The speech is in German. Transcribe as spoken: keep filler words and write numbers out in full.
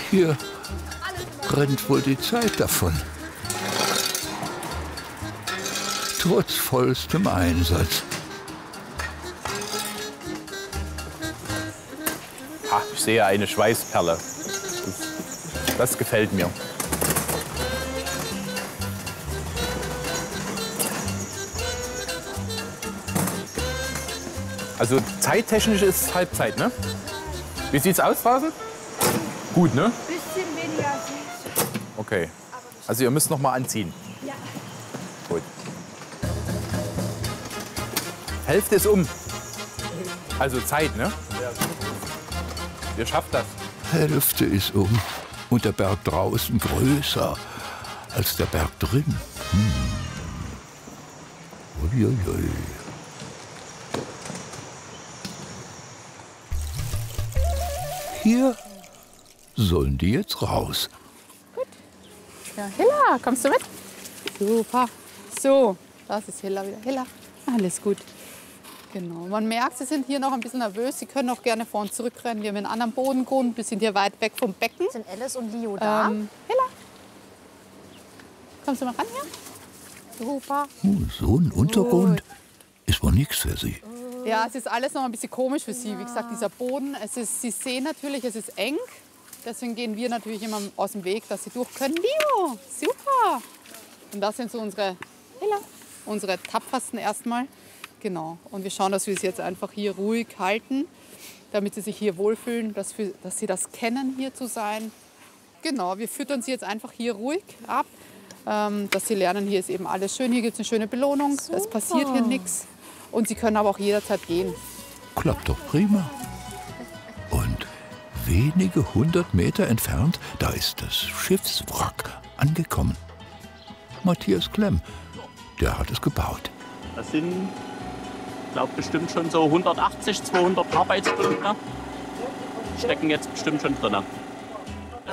Hier rennt wohl die Zeit davon. Trotz vollstem Einsatz. Ach, ich sehe eine Schweißperle. Das, das gefällt mir. Also zeittechnisch ist Halbzeit, ne? Wie sieht's aus draußen? Gut, ne? Bisschen weniger. Okay. Also ihr müsst noch mal anziehen. Ja. Gut. Hälfte ist um. Also Zeit, ne? Ihr schafft das. Hälfte ist um und der Berg draußen größer als der Berg drin. Hm. Uiuiui. Hier sollen die jetzt raus. Gut. Ja, Hilla, kommst du mit? Super. So, das ist Hilla wieder. Hilla, alles gut. Genau. Man merkt, sie sind hier noch ein bisschen nervös. Sie können auch gerne vor und zurückrennen. Wir haben einen anderen Bodengrund. Wir sind hier weit weg vom Becken. Sind Alice und Leo da? Ähm, Hilla, kommst du mal ran hier? Super. Oh, so ein Untergrund ist wohl nichts für sie. Ja, es ist alles noch ein bisschen komisch für sie. Wie gesagt, dieser Boden, es ist, sie sehen natürlich, es ist eng. Deswegen gehen wir natürlich immer aus dem Weg, dass sie durch können. Leo, super. Und das sind so unsere, unsere tapfersten erstmal. Genau. Und wir schauen, dass wir sie jetzt einfach hier ruhig halten, damit sie sich hier wohlfühlen, dass, wir, dass sie das kennen, hier zu sein. Genau, wir füttern sie jetzt einfach hier ruhig ab, ähm, dass sie lernen, hier ist eben alles schön, hier gibt es eine schöne Belohnung, super. Es passiert hier nichts. Und sie können aber auch jederzeit gehen. Klappt doch prima. Und wenige hundert Meter entfernt, da ist das Schiffswrack angekommen. Matthias Klemm, der hat es gebaut. Das sind, ich glaube, bestimmt schon so hundertachtzig, zweihundert Arbeitsstunden. Stecken jetzt bestimmt schon drin.